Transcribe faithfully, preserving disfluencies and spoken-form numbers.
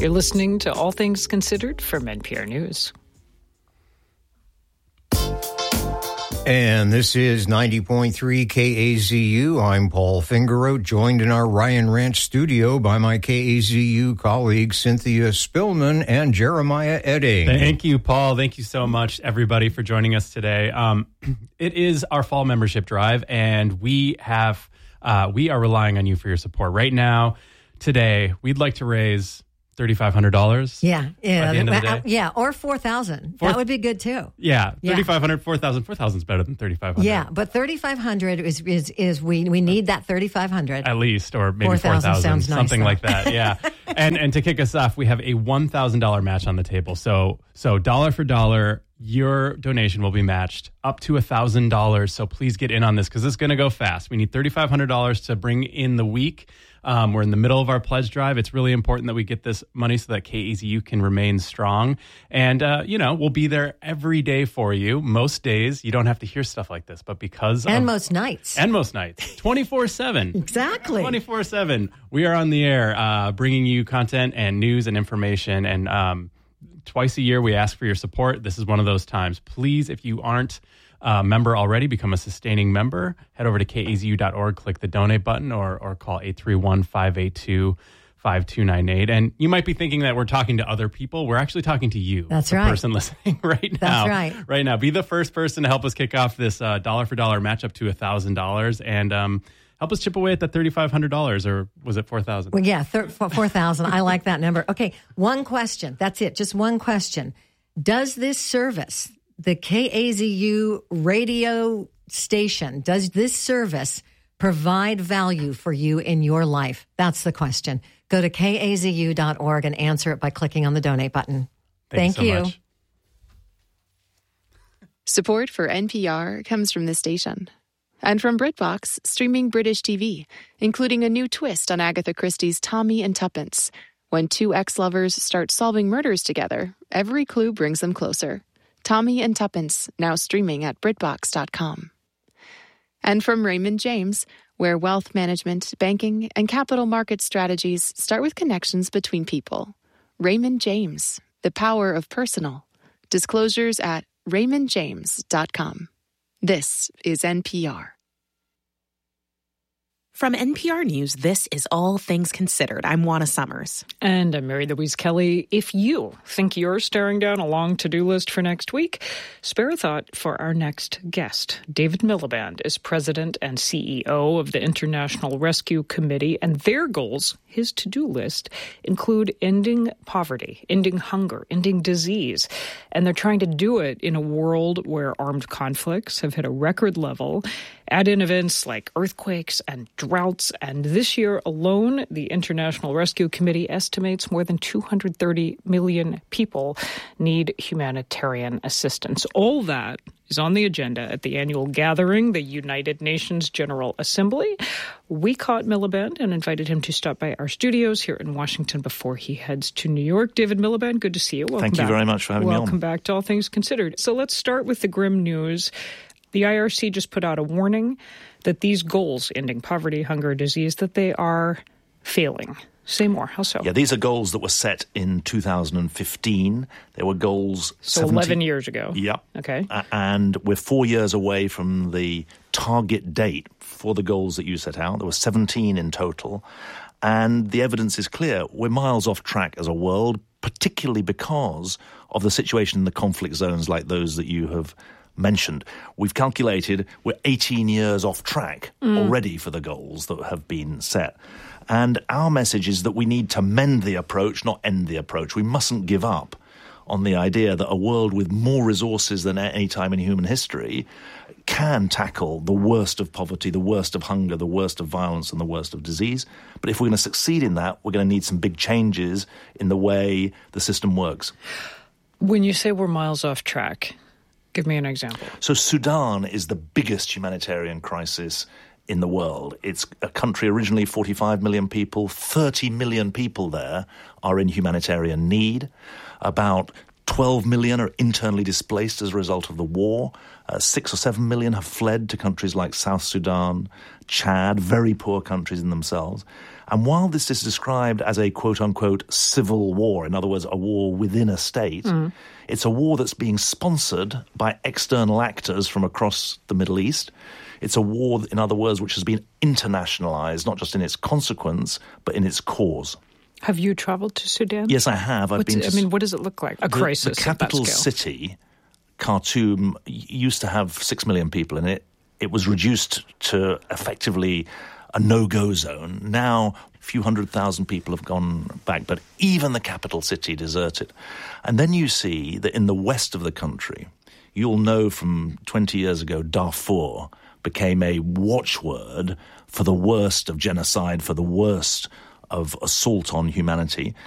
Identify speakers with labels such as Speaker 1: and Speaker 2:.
Speaker 1: You're listening to All Things Considered from N P R News.
Speaker 2: And this is ninety point three K A Z U. I'm Paul Fingerow, joined in our Ryan Ranch studio by my K A Z U colleagues Cynthia Spillman and Jeremiah Edding.
Speaker 3: Thank you, Paul. Thank you so much, everybody, for joining us today. Um, it is our fall membership drive, and we have uh, we are relying on you for your support. Right now, today, we'd like to raise thirty-five hundred dollars.
Speaker 4: Yeah, yeah,
Speaker 3: at the end of the
Speaker 4: uh,
Speaker 3: day.
Speaker 4: yeah, or four thousand. That would be good too.
Speaker 3: Yeah,
Speaker 4: Yeah.
Speaker 3: thirty-five hundred, four thousand. four thousand is better than thirty-five hundred.
Speaker 4: Yeah, but thirty-five hundred is is is we we need that thirty-five hundred
Speaker 3: At least, or maybe
Speaker 4: four
Speaker 3: four
Speaker 4: thousand
Speaker 3: thousand,
Speaker 4: sounds nice,
Speaker 3: something
Speaker 4: though.
Speaker 3: like that. Yeah. and and to kick us off, we have a one thousand dollars match on the table. So so dollar for dollar, your donation will be matched up to one thousand dollars. So please get in on this because it's going to go fast. We need thirty-five hundred dollars to bring in the week. Um, we're in the middle of our pledge drive. It's really important that we get this money so that K A Z U can remain strong. And, uh, you know, we'll be there every day for you. Most days, you don't have to hear stuff like this. But because
Speaker 4: and
Speaker 3: of,
Speaker 4: most nights.
Speaker 3: And most nights. twenty-four seven.
Speaker 4: Exactly.
Speaker 3: twenty-four seven. We are on the air uh, bringing you content and news and information. And um, twice a year, we ask for your support. This is one of those times. Please, if you aren't a member already, become a sustaining member. Head over to K A Z U dot org, click the donate button, or or call eight three one, five eight two, five two nine eight. And you might be thinking that we're talking to other people. We're actually talking to you.
Speaker 4: That's
Speaker 3: the
Speaker 4: right.
Speaker 3: person listening right now.
Speaker 4: That's right.
Speaker 3: Right now. Be the first person to help us kick off this uh, dollar for dollar match up to one thousand dollars. And um, help us chip away at that thirty-five hundred dollars, or was it four thousand dollars?
Speaker 4: Well, yeah, thir- four thousand. I like that number. Okay, one question. That's it. Just one question. Does this service, the K A Z U radio station, does this service provide value for you in your life? That's the question. Go to K A Z U dot org and answer it by clicking on the donate button.
Speaker 3: Thank,
Speaker 4: Thank
Speaker 3: you. So
Speaker 4: you.
Speaker 3: much.
Speaker 5: Support for N P R comes from this station. And from BritBox, streaming British T V, including a new twist on Agatha Christie's Tommy and Tuppence. When two ex-lovers start solving murders together, every clue brings them closer. Tommy and Tuppence, now streaming at Britbox dot com. And from Raymond James, where wealth management, banking, and capital market strategies start with connections between people. Raymond James, the power of personal. Disclosures at raymond james dot com. This is N P R.
Speaker 6: From N P R News, this is All Things Considered. I'm Juana Summers.
Speaker 1: And I'm Mary Louise Kelly. If you think you're staring down a long to-do list for next week, spare a thought for our next guest. David Miliband is president and C E O of the International Rescue Committee, and their goals, his to-do list, include ending poverty, ending hunger, ending disease. And they're trying to do it in a world where armed conflicts have hit a record level. Add in events like earthquakes and droughts, and this year alone, the International Rescue Committee estimates more than two hundred thirty million people need humanitarian assistance. All that is on the agenda at the annual gathering, the United Nations General Assembly. We caught Miliband and invited him to stop by our studios here in Washington before he heads to New York. David Miliband, good to see you. Welcome
Speaker 7: Thank you
Speaker 1: back.
Speaker 7: very much for having me on.
Speaker 1: Welcome back to All Things Considered. So let's start with the grim news. The I R C just put out a warning that these goals, ending poverty, hunger, disease, that they are failing. Say more. How so?
Speaker 7: Yeah, these are goals that were set in two thousand fifteen. They were goals...
Speaker 1: So
Speaker 7: seventy
Speaker 1: eleven years ago.
Speaker 7: Yeah.
Speaker 1: Okay.
Speaker 7: Uh, and we're four years away from the target date for the goals that you set out. There were seventeen in total. And the evidence is clear. We're miles off track as a world, particularly because of the situation in the conflict zones like those that you have mentioned. We've calculated we're eighteen years off track mm. already for the goals that have been set. And our message is that we need to mend the approach, not end the approach. We mustn't give up on the idea that a world with more resources than at any time in human history can tackle the worst of poverty, the worst of hunger, the worst of violence, and the worst of disease. But if we're going to succeed in that, we're going to need some big changes in the way the system works.
Speaker 1: When you say we're miles off track, give me an example.
Speaker 7: So Sudan is the biggest humanitarian crisis in the world. It's a country originally forty-five million people. thirty million people there are in humanitarian need. About twelve million are internally displaced as a result of the war. Uh, six or seven million have fled to countries like South Sudan, Chad, very poor countries in themselves. And while this is described as a quote-unquote civil war, in other words, a war within a state, mm. it's a war that's being sponsored by external actors from across the Middle East. It's a war, in other words, which has been internationalized, not just in its consequence, but in its cause.
Speaker 1: Have you traveled to Sudan?
Speaker 7: Yes, I have. I've
Speaker 1: What's
Speaker 7: been.
Speaker 1: It,
Speaker 7: to,
Speaker 1: I mean, what does it look like? A
Speaker 7: the,
Speaker 1: crisis.
Speaker 7: The capital
Speaker 1: at that scale.
Speaker 7: city, Khartoum, used to have six million people in it. It was reduced to effectively a no-go zone. Now, a few hundred thousand people have gone back, but even the capital city deserted. And then you see that in the west of the country, you'll know from twenty years ago, Darfur became a watchword for the worst of genocide, for the worst of assault on humanity.